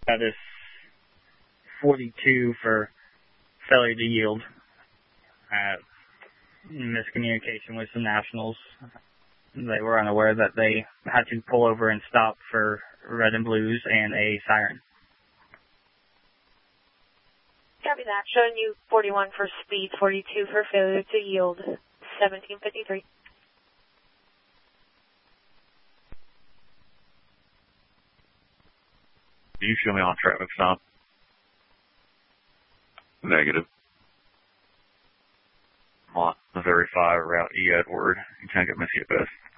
Status 42 for failure to yield. Miscommunication with some nationals. They were unaware that they had to pull over and stop for red and blues and a siren. Copy that. Showing you 41 for speed, 42 for failure to yield, 1753. Do you show me on traffic stop? Negative. On Missouri 5, Route E. Edward, you can't get Missy at best.